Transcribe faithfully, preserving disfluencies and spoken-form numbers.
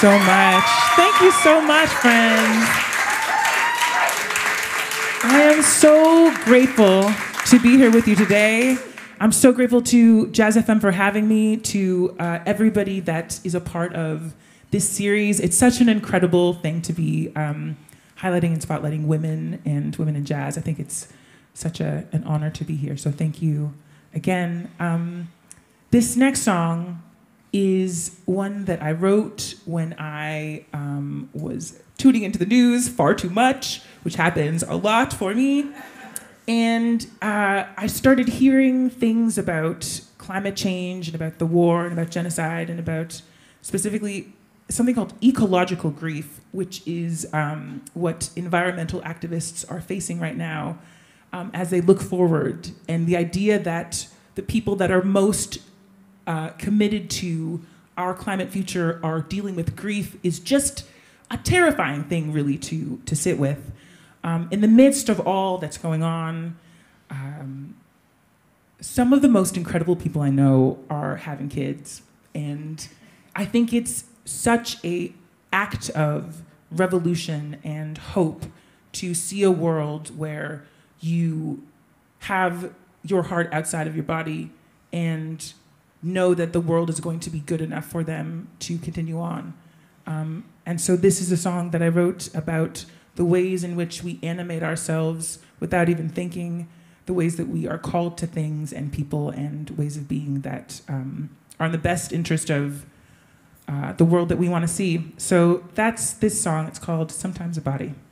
so much. Thank you so much, friends. I am so grateful to be here with you today. I'm so grateful to Jazz F M for having me, to uh, everybody that is a part of this series. It's such an incredible thing to be um, highlighting and spotlighting women and women in jazz. I think it's such a, an honor to be here, so thank you again. Um, this next song is one that I wrote when I um, was tuning into the news far too much, which happens a lot for me. And uh, I started hearing things about climate change and about the war and about genocide and about specifically something called ecological grief, which is um, what environmental activists are facing right now um, as they look forward. And the idea that the people that are most uh, committed to our climate future are dealing with grief is just a terrifying thing, really, to, to sit with. Um, in the midst of all that's going on, um, some of the most incredible people I know are having kids. And I think it's such a act of revolution and hope to see a world where you have your heart outside of your body and know that the world is going to be good enough for them to continue on. Um, and so this is a song that I wrote about the ways in which we animate ourselves without even thinking, the ways that we are called to things and people and ways of being that um, are in the best interest of uh, the world that we want to see. So that's this song. It's called Sometimes a Body.